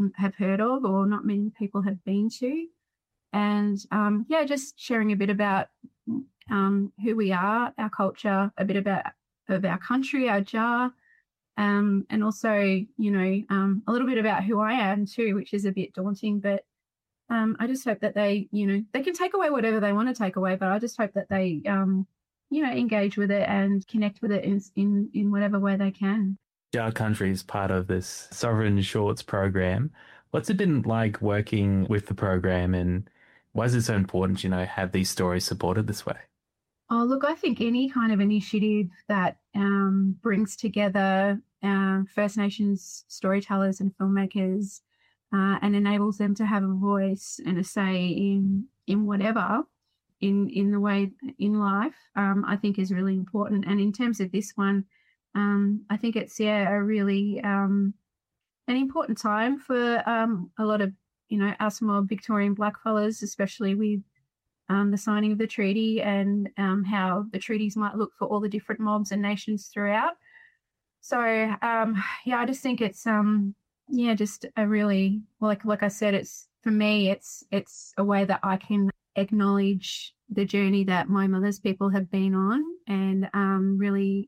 have heard of or not many people have been to. And just sharing a bit about who we are, our culture, a bit about of our country, our jar, and also, a little bit about who I am too, which is a bit daunting. But I just hope that they can take away whatever they want to take away, but I just hope that they, engage with it and connect with it in whatever way they can. Jar Country is part of this Sovereign Shorts program. What's it been like working with the program, and why is it so important, have these stories supported this way? Oh, look, I think any kind of initiative that brings together First Nations storytellers and filmmakers and enables them to have a voice and a say in whatever, in the way in life, I think is really important. And in terms of this one, I think it's a really an important time for a lot of us more Victorian blackfellas, especially with the signing of the treaty and how the treaties might look for all the different mobs and nations throughout. So I just think it's just a really, like I said, it's for me it's a way that I can acknowledge the journey that my mother's people have been on, and really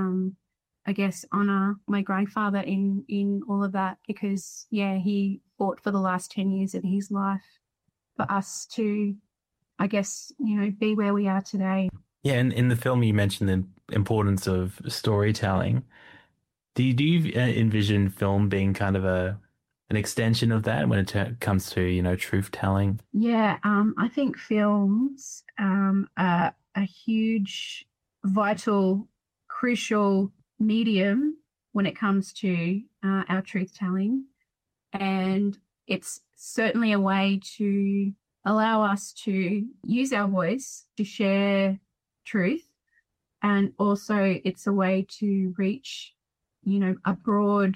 I guess honour my grandfather in all of that, because he fought for the last 10 years of his life for us to, I guess, be where we are today. Yeah, and in the film you mentioned the importance of storytelling. Do you envision film being kind of an extension of that when it comes to, truth telling? Yeah, I think films are a huge, vital, crucial medium when it comes to our truth telling. And it's certainly a way to allow us to use our voice to share truth. And also it's a way to reach, a broad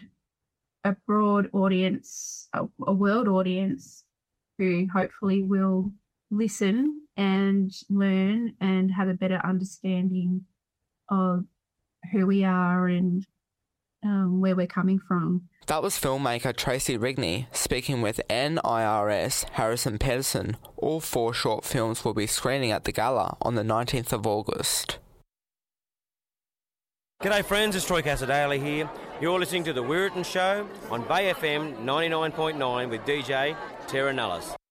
audience, a world audience who hopefully will listen and learn and have a better understanding of who we are and where we're coming from. That was filmmaker Tracy Rigney speaking with NIRS Harrison Pedersen. All 4 short films will be screening at the gala on the 19th of August. G'day friends, it's Troy Casadale here. You're listening to The Wiriton Show on Bay FM 99.9 with DJ Terra Nullis.